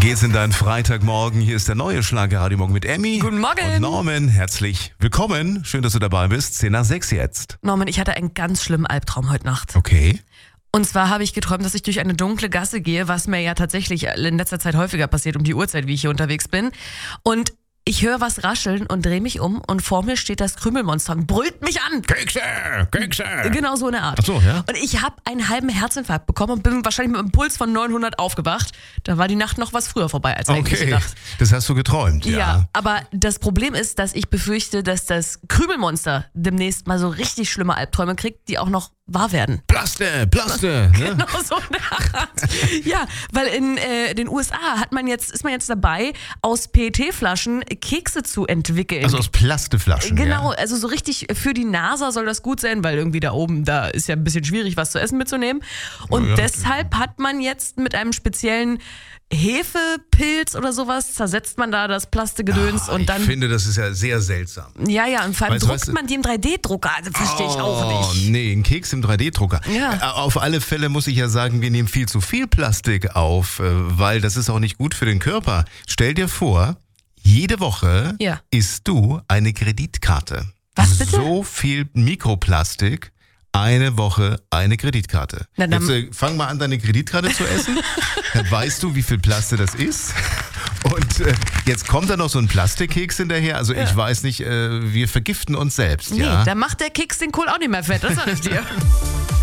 geht's in deinen Freitagmorgen? Hier ist der neue Schlager-Radio Morgen mit Emmy. Guten Morgen. Und Norman, herzlich willkommen. Schön, dass du dabei bist. 5:10 jetzt. Norman, ich hatte einen ganz schlimmen Albtraum heute Nacht. Okay. Und zwar habe ich geträumt, dass ich durch eine dunkle Gasse gehe, was mir ja tatsächlich in letzter Zeit häufiger passiert, um die Uhrzeit, wie ich hier unterwegs bin. Und ich höre was rascheln und drehe mich um und vor mir steht das Krümelmonster und brüllt mich an. Kekse. Genau so eine Art. Ach so, ja. Und ich habe einen halben Herzinfarkt bekommen und bin wahrscheinlich mit einem Puls von 900 aufgewacht. Da war die Nacht noch was früher vorbei als eigentlich Okay, gedacht. das hast du geträumt, ja. Ja, aber das Problem ist, dass ich befürchte, dass das Krümelmonster demnächst mal so richtig schlimme Albträume kriegt, die auch noch wahr werden. Plaste. Ne? Genau so eine Art. Ja, weil in den USA ist man jetzt dabei, aus PET-Flaschen Kekse zu entwickeln. Also aus Plasteflaschen. Genau, Ja. also so richtig für die NASA soll das gut sein, weil irgendwie da oben, da ist ja ein bisschen schwierig, was zu essen mitzunehmen. Und Ja. deshalb hat man jetzt mit einem speziellen Hefepilz oder sowas, zersetzt man da das Plastegedöns und dann... Ich finde, das ist ja sehr seltsam. Ja, und vor allem Weißt du, druckt man die im 3D-Drucker, also verstehe ich auch nicht. Nee, ein Keks im 3D-Drucker. Ja. Auf alle Fälle muss ich ja sagen, wir nehmen viel zu viel Plastik auf, weil das ist auch nicht gut für den Körper. Stell dir vor, jede Woche Ja. isst du eine Kreditkarte. Was bitte? So viel Mikroplastik, eine Woche eine Kreditkarte. Na, dann- Jetzt fang mal an, deine Kreditkarte zu essen. Dann weißt du, wie viel Plaste das ist. Und jetzt kommt da noch so ein Plastikkeks hinterher. Also ich weiß nicht, wir vergiften uns selbst. Nee, Ja? da macht der Keks den Kohl auch nicht mehr fett, das sag ich dir.